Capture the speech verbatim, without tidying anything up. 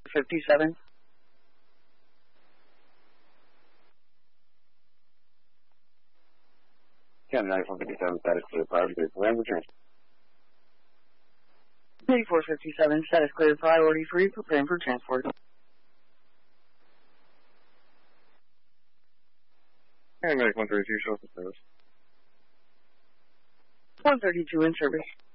fifty-seven. Canada ninety-four fifty-seven, status clear, priority three, preparing for transport. ninety-four fifty-seven, status clear, priority three, preparing for transport. Canada one thirty-two, show us the service. one thirty-two in service.